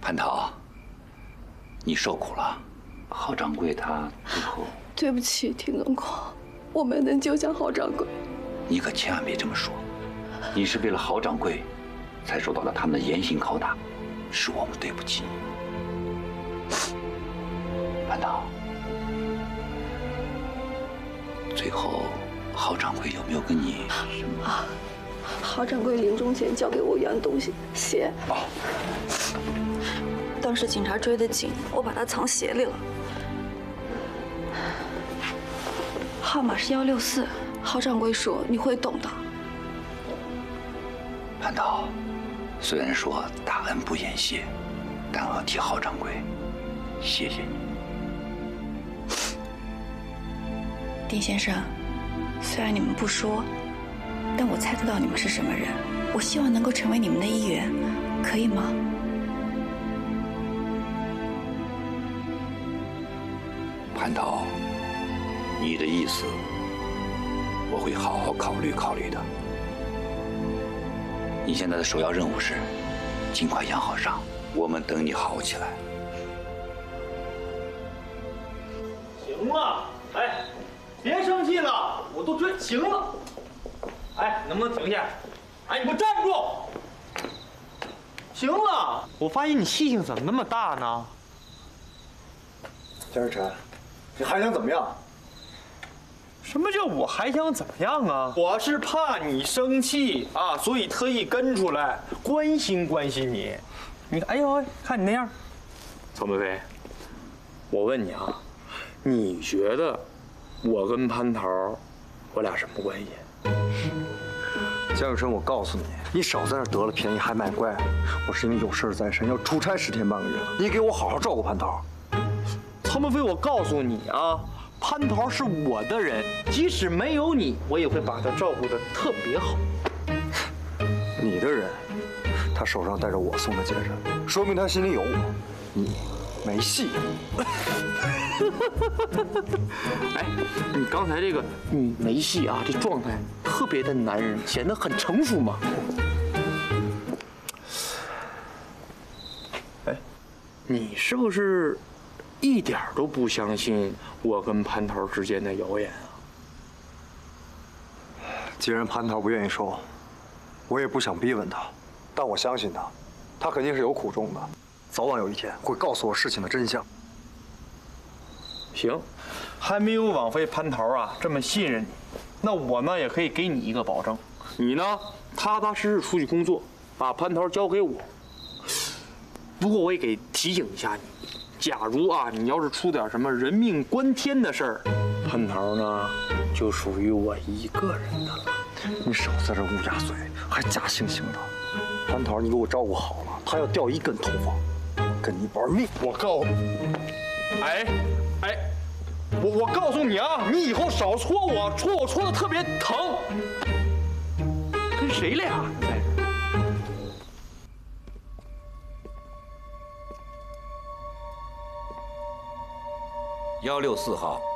蟠桃，你受苦了。郝掌柜他最后…… 对不起，田公公，我没能救下郝掌柜。 你可千万别这么说，你是为了郝掌柜，才受到了他们的严刑拷打，是我们对不起你。蟠桃，最后郝掌柜有没有跟你什么？ 郝掌柜临终前交给我一样东西，鞋。当时警察追得紧，我把它藏鞋里了。号码是164，郝掌柜说你会懂的。 蟠桃，虽然说大恩不言谢，但我要替郝掌柜谢谢你。 丁先生，虽然你们不说，但我猜得到你们是什么人。我希望能够成为你们的一员，可以吗？ 蟠桃，你的意思我会好好考虑考虑的。你现在的首要任务是尽快养好伤，我们等你好起来。 行了，哎，别生气了，我都追行了。哎，能不能停下？哎，你给我站住！行了，我发现你气性怎么那么大呢？ 江日晨，你还想怎么样？ 什么叫我还想怎么样啊？我是怕你生气啊，所以特意跟出来关心关心你。你看，哎呦，看你那样，曹梅飞，我问你啊，你觉得我跟蟠桃，我俩什么关系？ 江日晨，我告诉你，你少在这得了便宜还卖乖。我是因为有事在身，要出差10天半个月了。你给我好好照顾蟠桃。 曹梅飞，我告诉你啊，蟠桃是我的人，即使没有你，我也会把她照顾得特别好。 你的人，他手上戴着我送的戒指，说明他心里有我。你没戏。 哎，你刚才这个你没戏啊，这状态特别的男人，显得很成熟嘛。哎，你是不是一点都不相信我跟蟠桃之间的谣言啊？ 既然蟠桃不愿意说，我也不想逼问他，但我相信他，他肯定是有苦衷的，早晚有一天会告诉我事情的真相。 行，还没有枉费蟠桃啊这么信任你，那我呢也可以给你一个保证，你呢踏踏实实出去工作，把蟠桃交给我。不过我也给提醒一下你，假如啊你要是出点什么人命关天的事儿，蟠桃呢就属于我一个人的了。 你少在这乌鸦嘴，还假惺惺的。蟠桃，你给我照顾好了，他要掉一根头发，我跟你玩命。 我告诉你，哎，我告诉你啊，你以后少戳我，戳的特别疼。跟谁俩在这？ 164号